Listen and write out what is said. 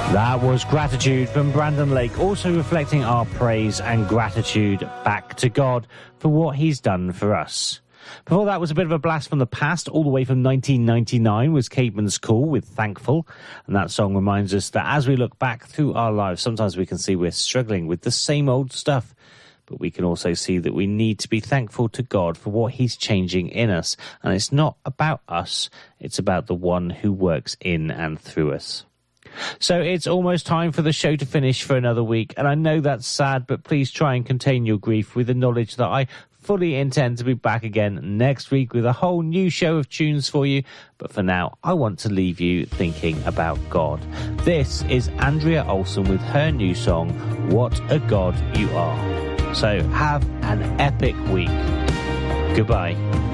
That was Gratitude from Brandon Lake, also reflecting our praise and gratitude back to God for what he's done for us. Before that was a bit of a blast from the past, all the way from 1999 was Caedmon's Call with Thankful, and that song reminds us that as we look back through our lives, sometimes we can see we're struggling with the same old stuff, but we can also see that we need to be thankful to God for what he's changing in us, and it's not about us, it's about the one who works in and through us. So it's almost time for the show to finish for another week, and I know that's sad, but please try and contain your grief with the knowledge that I fully intend to be back again next week with a whole new show of tunes for you. But for now, I want to leave you thinking about God. This is Andrea Olson with her new song, What a God You Are. So have an epic week. Goodbye.